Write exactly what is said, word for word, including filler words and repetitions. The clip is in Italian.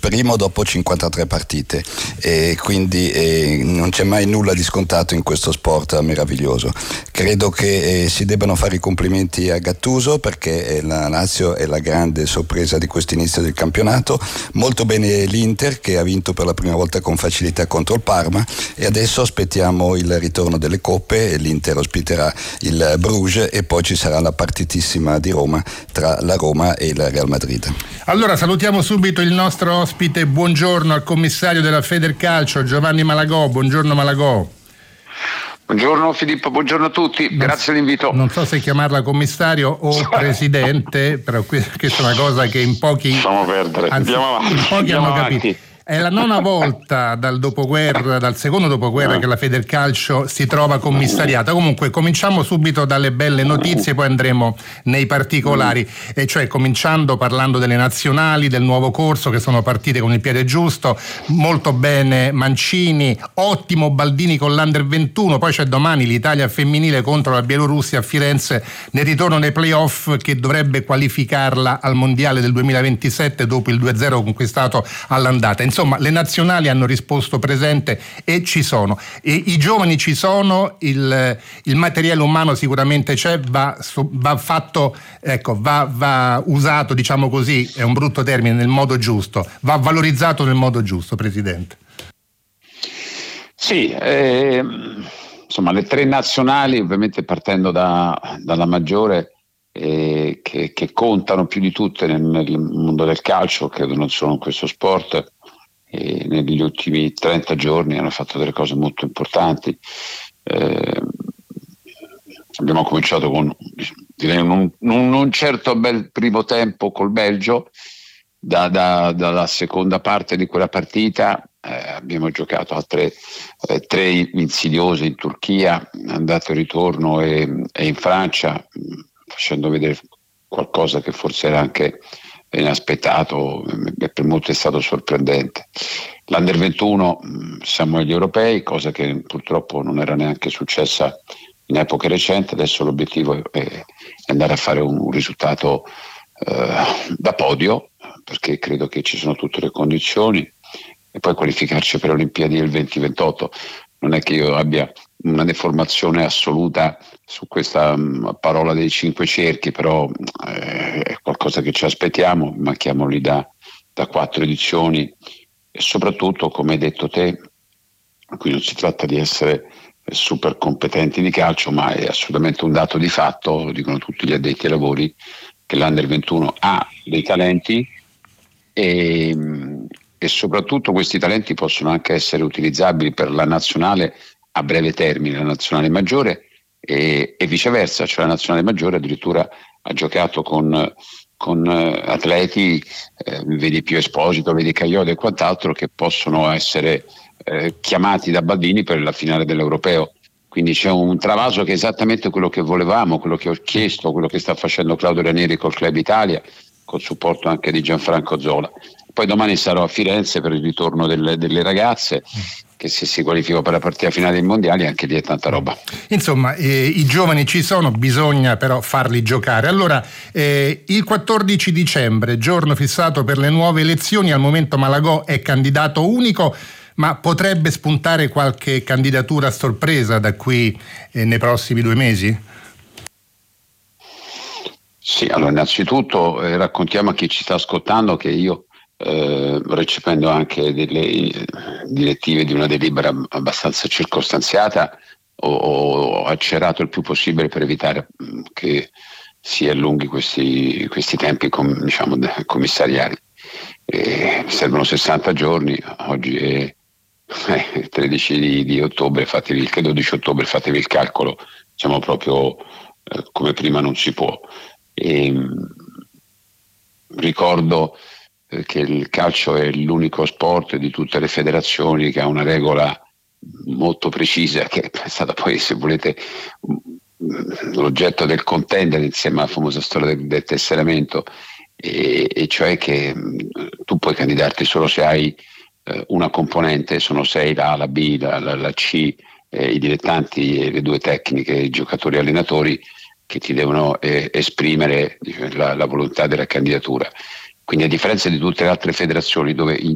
primo dopo cinquantatré partite, e quindi eh, non c'è mai nulla di scontato in questo sport meraviglioso. Credo che eh, si debbano fare i complimenti a Gattuso, perché eh, la Lazio è la grande sorpresa di questo inizio del campionato. Molto bene l'Inter, che ha vinto per la prima volta con facilità contro il Parma, e adesso aspettiamo il ritorno delle coppe. L'Inter ospiterà il Bruges e poi ci sarà la partitissima di Roma tra la Roma e il Real Madrid. Allora salutiamo subito il nostro ospite. Buongiorno al commissario della Federcalcio, Giovanni Malagò. Buongiorno Malagò. Buongiorno Filippo, buongiorno a tutti, non, grazie dell'invito. Non so se chiamarla commissario o presidente, però questa è una cosa che in pochi, Lasciamo perdere, anzi, andiamo avanti, in pochi andiamo hanno avanti. capito. È la nona volta dal dopoguerra, dal secondo dopoguerra, che la Federcalcio si trova commissariata. Comunque cominciamo subito dalle belle notizie, poi andremo nei particolari, e cioè cominciando parlando delle nazionali, del nuovo corso, che sono partite con il piede giusto. Molto bene Mancini, ottimo Baldini con l'Under ventuno, poi c'è domani l'Italia femminile contro la Bielorussia a Firenze nel ritorno nei playoff, che dovrebbe qualificarla al mondiale del duemilaventisette dopo il due a zero conquistato all'andata. Insomma, le nazionali hanno risposto presente e ci sono. E i giovani ci sono, il, il materiale umano sicuramente c'è, va, va fatto, ecco, va, va usato, diciamo così, è un brutto termine, nel modo giusto, va valorizzato nel modo giusto, Presidente. Sì, eh, insomma, le tre nazionali, ovviamente partendo da, dalla maggiore, eh, che, che contano più di tutte nel, nel mondo del calcio, credo non solo in questo sport. E negli ultimi trenta giorni hanno fatto delle cose molto importanti. Eh, abbiamo cominciato con, direi, un, un, un certo bel primo tempo col Belgio. Da, da, dalla seconda parte di quella partita eh, abbiamo giocato altre eh, tre insidiose in Turchia, andato e ritorno, e, e in Francia, facendo vedere qualcosa che forse era anche inaspettato e per molti è stato sorprendente. L'Under ventuno, siamo agli europei, cosa che purtroppo non era neanche successa in epoche recenti. Adesso l'obiettivo è andare a fare un risultato eh, da podio, perché credo che ci sono tutte le condizioni, e poi qualificarci per le Olimpiadi del duemilaventotto. Non è che io abbia una deformazione assoluta su questa um, parola dei cinque cerchi, però eh, è qualcosa che ci aspettiamo. Manchiamo lì da, da quattro edizioni, e soprattutto, come hai detto te, qui non si tratta di essere super competenti di calcio, ma è assolutamente un dato di fatto, lo dicono tutti gli addetti ai lavori, che l'Under ventuno ha dei talenti, e, e soprattutto questi talenti possono anche essere utilizzabili per la nazionale a breve termine, la nazionale maggiore, e, e viceversa, cioè la nazionale maggiore addirittura ha giocato con, con uh, atleti, eh, vedi Pio Esposito, vedi Caiote e quant'altro, che possono essere eh, chiamati da Baldini per la finale dell'Europeo. Quindi c'è un travaso che è esattamente quello che volevamo, quello che ho chiesto, quello che sta facendo Claudio Ranieri col Club Italia, col supporto anche di Gianfranco Zola. Poi domani sarò a Firenze per il ritorno delle, delle ragazze, che se si qualificano per la partita finale dei mondiali, anche lì è tanta roba. Insomma, eh, i giovani ci sono, bisogna però farli giocare. Allora, eh, il quattordici dicembre, giorno fissato per le nuove elezioni, al momento Malagò è candidato unico, ma potrebbe spuntare qualche candidatura a sorpresa da qui eh, nei prossimi due mesi? Sì, allora innanzitutto eh, raccontiamo a chi ci sta ascoltando che io, eh, recependo anche delle direttive di una delibera abbastanza circostanziata, ho, ho accelerato il più possibile per evitare mh, che si allunghi questi, questi tempi com, diciamo, commissariali. Eh, servono sessanta giorni, oggi è eh, tredici di, di ottobre, fatevi il dodici ottobre, fatevi il calcolo, siamo proprio eh, come prima non si può. E, mh, ricordo eh, che il calcio è l'unico sport di tutte le federazioni che ha una regola molto precisa, che è stata poi, se volete, l'oggetto del contendere insieme alla famosa storia del, del tesseramento, e, e cioè che mh, tu puoi candidarti solo se hai eh, una componente, sono sei, la A, la B, la, la, la C, eh, i dilettanti e le due tecniche, i giocatori e allenatori, che ti devono eh, esprimere la, la volontà della candidatura. Quindi, a differenza di tutte le altre federazioni dove in